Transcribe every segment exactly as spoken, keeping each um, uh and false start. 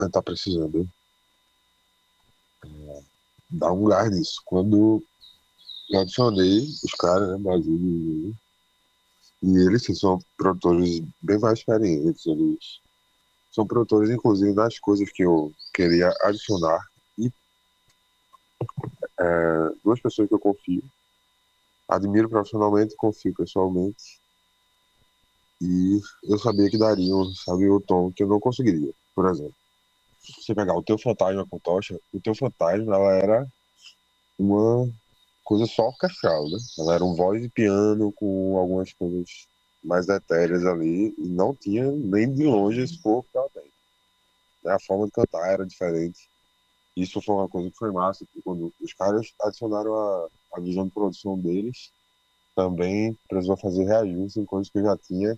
Mas tá precisando dar um lugar nisso. Quando eu adicionei os caras, né, Brasil e e eles sim, são produtores bem mais experientes, eles são produtores, inclusive, das coisas que eu queria adicionar. E é, duas pessoas que eu confio, admiro profissionalmente, confio pessoalmente, e eu sabia que dariam, sabe, o tom que eu não conseguiria. Por exemplo, se você pegar o Teu Fantasma com Tocha, o Teu Fantasma, ela era uma coisa só orquestral, né? Ela era um voz e piano com algumas coisas mais etéreas ali, e não tinha nem de longe esse corpo que ela tem. Né? A forma de cantar era diferente. Isso foi uma coisa que foi massa, porque quando os caras adicionaram a, a visão de produção deles, também precisou fazer reajuste em coisas que eu já tinha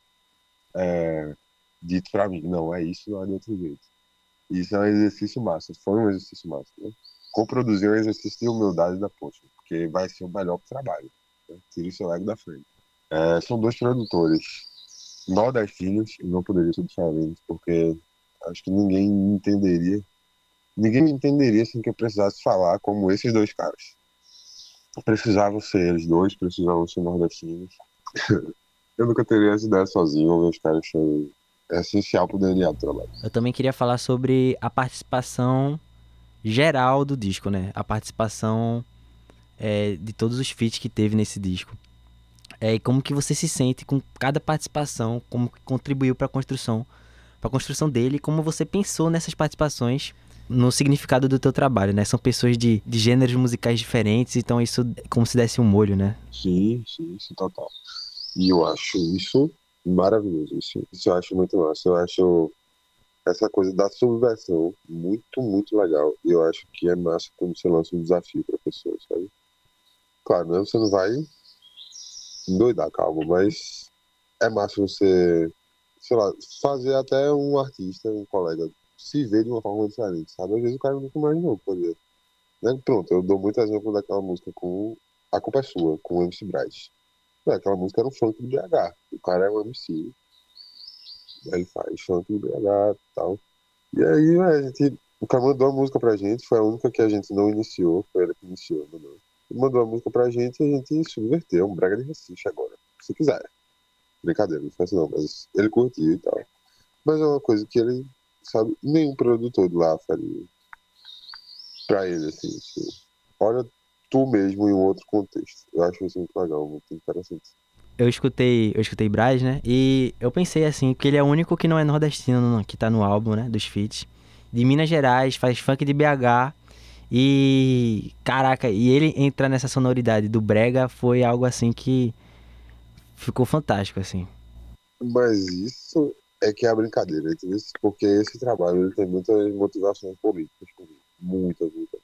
é, dito pra mim. Não, é isso, não é de outro jeito. Isso é um exercício massa, foi um exercício massa, né? Coproduzir é um exercício de humildade da Poxa, porque vai ser o melhor pro trabalho. Né? Tira o seu ego da frente. É, são dois produtores nordestinos, e não poderia ser diferente, porque acho que ninguém entenderia. Ninguém me entenderia sem que eu precisasse falar como esses dois caras. Precisavam ser eles dois, precisavam ser nordestinos. Eu nunca teria essa ideia sozinho, os caras são é essencial pro D N A do trabalho. Eu também queria falar sobre a participação geral do disco, né? A participação é, de todos os feats que teve nesse disco. É, e como que você se sente com cada participação, como que contribuiu para a construção, para a construção dele, e como você pensou nessas participações no significado do teu trabalho, né? São pessoas de, de gêneros musicais diferentes, então isso é como se desse um molho, né? Sim, sim, sim, total. E eu acho isso maravilhoso. Isso, isso eu acho muito massa. Eu acho essa coisa da subversão muito, muito legal. E eu acho que é massa quando você lança um desafio pra pessoa, sabe? Claro, né? Você não vai endoidar, calma, mas é massa você, sei lá, fazer até um artista, um colega, se ver de uma forma diferente, sabe? Às vezes o cara nunca imaginou, por exemplo. Né? Pronto, eu dou muito exemplo daquela música com A Culpa é Sua, com o M C Braz. É, aquela música era um funk do B H. O cara é um M C, ele faz funk do B H e tal. E aí, a gente, o cara mandou a música pra gente, foi a única que a gente não iniciou, foi ele que iniciou, mandou. Ele mandou a música pra gente e a gente subverteu, um brega de Recife agora, se quiser. Brincadeira, não foi assim não, mas ele curtiu e tal. Mas é uma coisa que ele, sabe, nenhum produtor de lá faria pra ele, assim, tipo, olha tu mesmo em um outro contexto. Eu acho isso muito legal, muito interessante. Eu escutei, eu escutei Braz, né? E eu pensei assim, que ele é o único que não é nordestino, no- que tá no álbum, né? Dos feats. De Minas Gerais, faz funk de B H. E, caraca, e ele entrar nessa sonoridade do brega foi algo assim que ficou fantástico, assim. Mas isso é que é a brincadeira, entendeu? Porque esse trabalho ele tem muitas motivações políticas comigo. Muitas, muitas.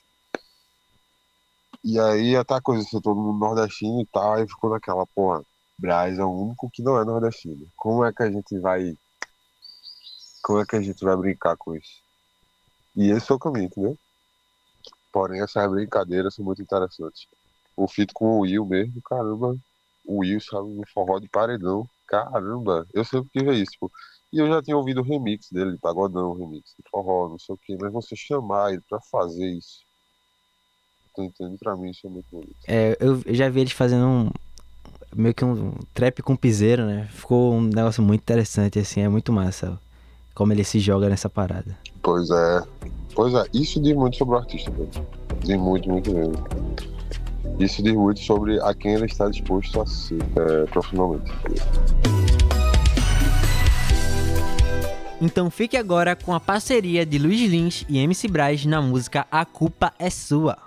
E aí até a coisa de ser todo mundo nordestino e tal, aí ficou naquela, porra, Brás é o único que não é nordestino. Como é que a gente vai. Como é que a gente vai brincar com isso? E esse foi o caminho, entendeu? Porém, essas brincadeiras são muito interessantes. O feat com o Will mesmo, caramba, o Will, sabe, no forró de paredão. Caramba, eu sempre quis ver isso, pô. E eu já tinha ouvido o remix dele, pagodão, remix de forró, não sei o quê, mas você chamar ele pra fazer isso, tô entendendo, pra mim isso é muito bonito. É, eu eu já vi eles fazendo um, meio que um trap com piseiro, né? Ficou um negócio muito interessante, assim, é muito massa como ele se joga nessa parada. Pois é, pois é, isso diz muito sobre o artista, velho. Diz muito, muito mesmo. Isso diz muito sobre a quem ele está disposto a ser, é, profissionalmente. Então fique agora com a parceria de Luiz Lins e M C Braz na música A Culpa é Sua.